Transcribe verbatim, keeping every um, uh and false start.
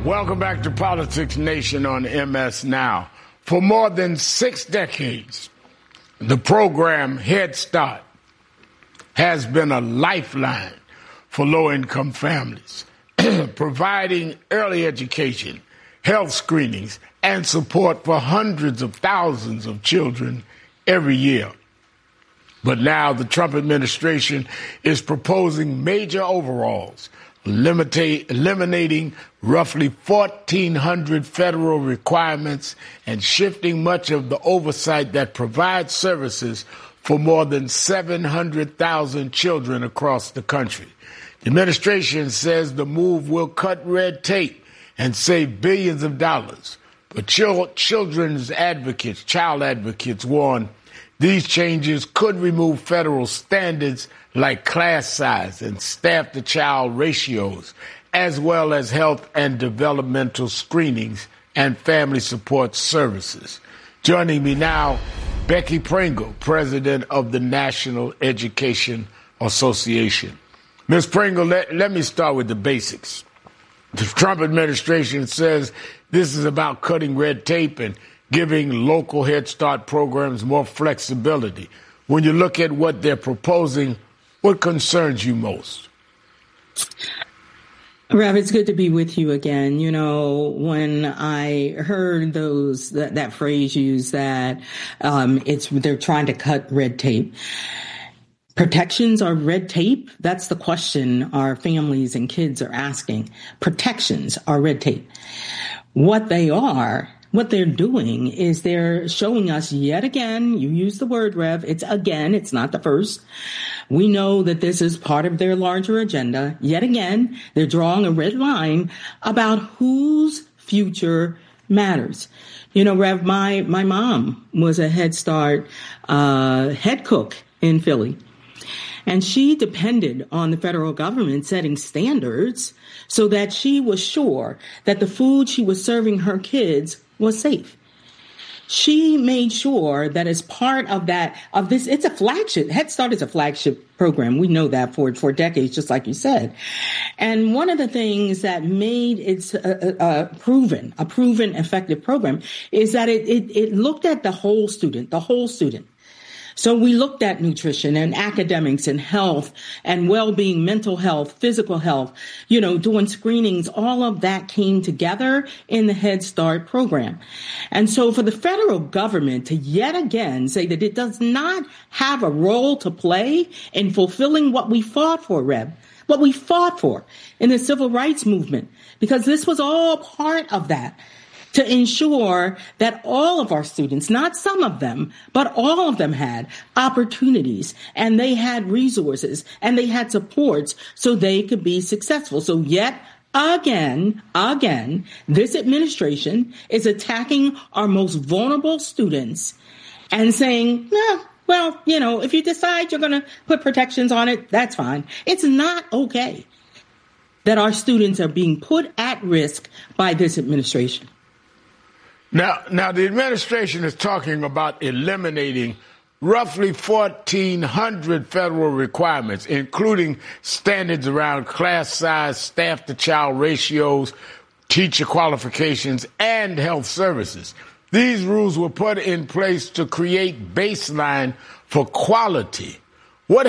Welcome back to Politics Nation on M S Now. For more than six decades, the program Head Start has been a lifeline for low-income families, providing early education, health screenings, and support for hundreds of thousands of children every year. But now the Trump administration is proposing major overhauls, Eliminate, eliminating roughly fourteen hundred federal requirements and shifting much of the oversight that provides services for more than seven hundred thousand children across the country. The administration says the move will cut red tape and save billions of dollars. But chil- children's advocates, child advocates warn these changes could remove federal standards like class size and staff-to-child ratios, as well as health and developmental screenings and family support services. Joining me now, Becky Pringle, president of the National Education Association. Miz Pringle, let, let me start with the basics. The Trump administration says this is about cutting red tape and giving local Head Start programs more flexibility. When you look at what they're proposing, what concerns you most? Rev, it's good to be with you again. You know, when I heard those that, that phrase used that um, it's they're trying to cut red tape. Protections are red tape? That's the question our families and kids are asking. Protections are red tape. What they are, what they're doing is they're showing us yet again, you use the word, Rev, it's again, it's not the first. We know that this is part of their larger agenda. Yet again, they're drawing a red line about whose future matters. You know, Rev, my, my mom was a Head Start uh, head cook in Philly. And she depended on the federal government setting standards so that she was sure that the food she was serving her kids was safe. She made sure that as part of that, of this, it's a flagship. Head Start is a flagship program. We know that for, for decades, just like you said. And one of the things that made it a, a, a proven, a proven effective program is that it, it, it looked at the whole student, the whole student. So we looked at nutrition and academics and health and well-being, mental health, physical health, you know, doing screenings. All of that came together in the Head Start program. And so for the federal government to yet again say that it does not have a role to play in fulfilling what we fought for, Reb, what we fought for in the civil rights movement, because this was all part of that. To ensure that all of our students, not some of them, but all of them had opportunities and they had resources and they had supports so they could be successful. So yet again, again, this administration is attacking our most vulnerable students and saying, no, well, you know, if you decide you're going to put protections on it, that's fine. It's not okay that our students are being put at risk by this administration. Now, now the administration is talking about eliminating roughly fourteen hundred federal requirements, including standards around class size, staff-to-child ratios, teacher qualifications, and health services. These rules were put in place to create baseline for quality